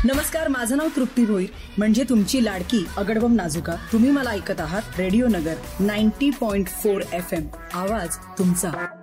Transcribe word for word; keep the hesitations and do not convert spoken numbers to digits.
नमस्कार, माझं नाव तृप्ती भोईर, म्हणजे तुमची लाडकी अगडबम नाजुका. तुम्ही मला ऐकत आहात रेडिओ नगर ninety point four F M. आवाज तुमचा.